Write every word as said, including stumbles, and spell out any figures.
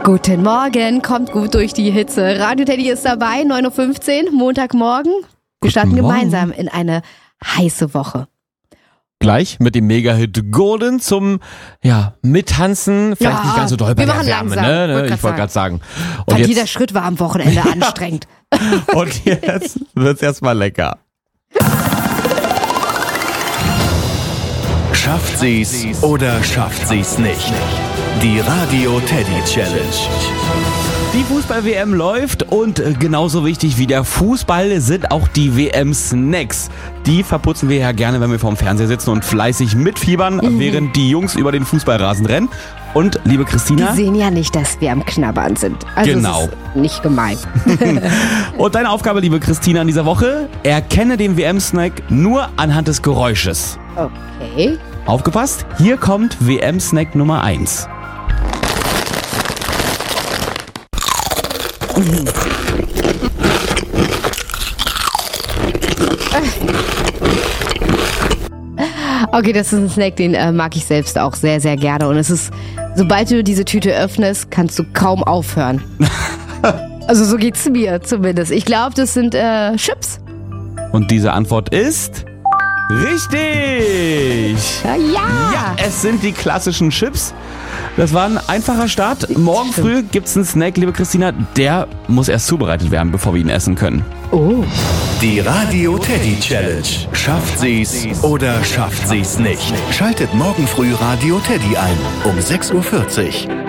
Guten Morgen, kommt gut durch die Hitze. Radio Teddy ist dabei, neun Uhr fünfzehn, Montagmorgen. Wir starten gemeinsam in eine heiße Woche. Gleich mit dem Mega-Hit Golden zum ja, Mittanzen. Vielleicht Ja, nicht ganz so doll bei wir der machen Wärme, langsam, ne? wollt grad Ich wollte gerade sagen. Und Weil jetzt, jeder Schritt war am Wochenende anstrengend. und jetzt wird's erstmal lecker. Schafft sie's oder schafft sie's nicht? Die Radio Teddy Challenge. Die Fußball-W M läuft und genauso wichtig wie der Fußball sind auch die W M-Snacks. Die verputzen wir ja gerne, wenn wir vorm Fernseher sitzen und fleißig mitfiebern, mhm. während die Jungs über den Fußballrasen rennen. Und liebe Christina... Die sehen ja nicht, dass wir am Knabbern sind. Also genau. Es ist nicht gemein. Und deine Aufgabe, liebe Christina, in dieser Woche: erkenne den W M-Snack nur anhand des Geräusches. Okay. Aufgepasst, hier kommt W M-Snack Nummer eins. Okay, das ist ein Snack, den äh, mag ich selbst auch sehr, sehr gerne. Und es ist, sobald du diese Tüte öffnest, kannst du kaum aufhören. Also so geht's mir zumindest. Ich glaube, das sind äh, Chips. Und diese Antwort ist... richtig! Ja! Ja, es sind die klassischen Chips. Das war ein einfacher Start. Morgen früh gibt's einen Snack, liebe Christina. Der muss erst zubereitet werden, bevor wir ihn essen können. Oh. Die Radio Teddy Challenge. Schafft sie's oder schafft sie's nicht? Schaltet morgen früh Radio Teddy ein um sechs Uhr vierzig.